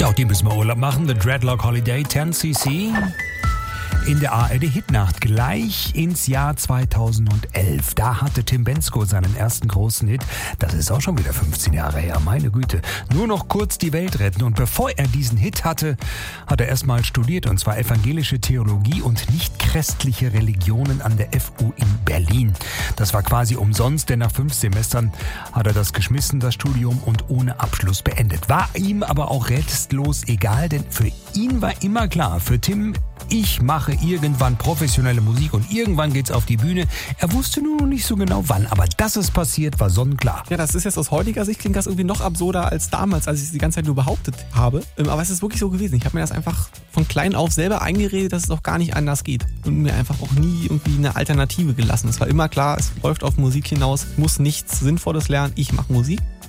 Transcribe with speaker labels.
Speaker 1: Ja, und die müssen wir Urlaub machen. The Dreadlock Holiday 10cc. In der ARD-Hitnacht gleich ins Jahr 2011. Da hatte Tim Bendzko seinen ersten großen Hit. Das ist auch schon wieder 15 Jahre her, meine Güte. Nur noch kurz die Welt retten. Und bevor er diesen Hit hatte, hat er erstmal studiert. Und zwar evangelische Theologie und nicht-christliche Religionen an der FU in Berlin. Das war quasi umsonst, denn nach 5 Semestern hat er das geschmissen, das Studium, und ohne Abschluss beendet. War ihm aber auch restlos egal, denn für ihn war immer klar, für Tim: Ich mache irgendwann professionelle Musik und irgendwann geht's auf die Bühne. Er wusste nur noch nicht so genau wann, aber dass es passiert, war sonnenklar.
Speaker 2: Ja, das ist jetzt aus heutiger Sicht, klingt das irgendwie noch absurder als damals, als ich es die ganze Zeit nur behauptet habe. Aber es ist wirklich so gewesen. Ich habe mir das einfach von klein auf selber eingeredet, dass es auch gar nicht anders geht. Und mir einfach auch nie irgendwie eine Alternative gelassen. Es war immer klar, es läuft auf Musik hinaus, ich muss nichts Sinnvolles lernen, ich mache Musik.